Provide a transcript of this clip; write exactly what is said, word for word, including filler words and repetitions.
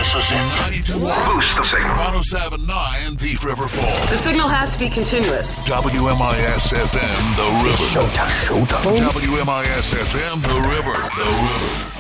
This is it. ninety-two point one. Boost the signal. one oh seven point nine Thief River Falls. The signal has to be continuous. W M I S F M, The River. It's showtime. Showtime. W M I S F M, The River. The River.